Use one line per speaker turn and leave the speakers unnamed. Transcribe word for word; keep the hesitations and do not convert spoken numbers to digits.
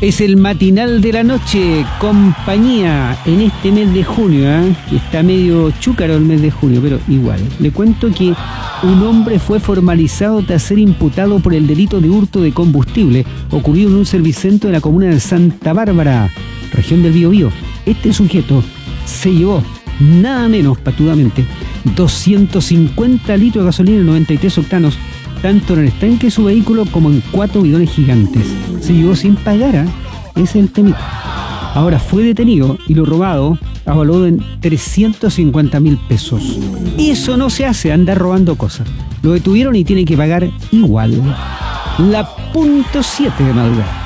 Es el matinal de la noche, compañía, en este mes de junio, ¿eh? Está medio chúcaro el mes de junio, pero igual. Le cuento que un hombre fue formalizado tras ser imputado por el delito de hurto de combustible ocurrido en un servicentro de la comuna de Santa Bárbara, región del Biobío. Este sujeto se llevó nada menos, patudamente, doscientos cincuenta litros de gasolina en noventa y tres octanos, tanto en el estanque de su vehículo como en cuatro bidones gigantes. Se llevó sin pagar, ¿eh? Ese es el temita. Ahora fue detenido y lo robado avaló en trescientos cincuenta mil pesos. Eso no se hace, andar robando cosas. Lo detuvieron y tiene que pagar igual. La punto siete de madrugada.